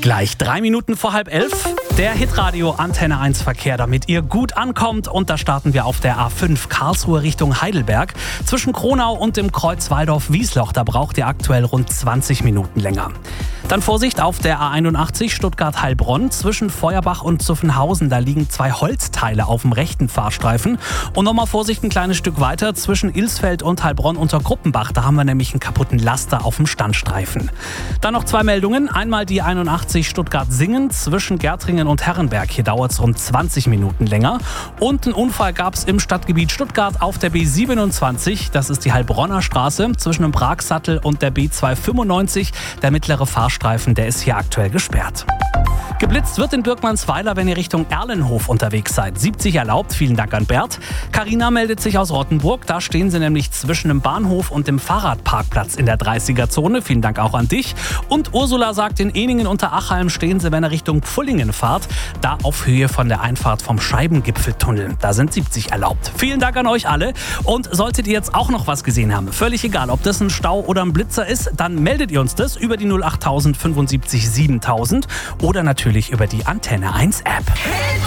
Gleich 3 Minuten vor 10:30. Der Hitradio Antenne 1 Verkehr, damit ihr gut ankommt. Und da starten wir auf der A5 Karlsruhe Richtung Heidelberg. Zwischen Kronau und dem Kreuz Waldorf-Wiesloch, da braucht ihr aktuell rund 20 Minuten länger. Dann Vorsicht auf der A81 Stuttgart-Heilbronn. Zwischen Feuerbach und Zuffenhausen, da liegen 2 Holzteile auf dem rechten Fahrstreifen. Und nochmal Vorsicht ein kleines Stück weiter. Zwischen Ilsfeld und Heilbronn unter Gruppenbach, da haben wir nämlich einen kaputten Laster auf dem Standstreifen. Dann noch 2 Meldungen. Einmal die 81 Stuttgart-Singen zwischen Gärtringen und Herrenberg. Hier dauert es rund 20 Minuten länger. Und einen Unfall gab es im Stadtgebiet Stuttgart auf der B27. Das ist die Heilbronner Straße zwischen dem Pragsattel und der B295. Der mittlere Fahrstreifen, der ist hier aktuell gesperrt. Geblitzt wird in Birkmannsweiler, wenn ihr Richtung Erlenhof unterwegs seid. 70 erlaubt, vielen Dank an Bert. Carina meldet sich aus Rottenburg. Da stehen sie nämlich zwischen dem Bahnhof und dem Fahrradparkplatz in der 30er-Zone. Vielen Dank auch an dich. Und Ursula sagt, in Eningen unter Achalm stehen sie, wenn ihr Richtung Pfullingen fahrt. Da auf Höhe von der Einfahrt vom Scheibengipfeltunnel. Da sind 70 erlaubt. Vielen Dank an euch alle. Und solltet ihr jetzt auch noch was gesehen haben, völlig egal, ob das ein Stau oder ein Blitzer ist, dann meldet ihr uns das über die 08000 75 7000 oder natürlich über die Antenne 1 App.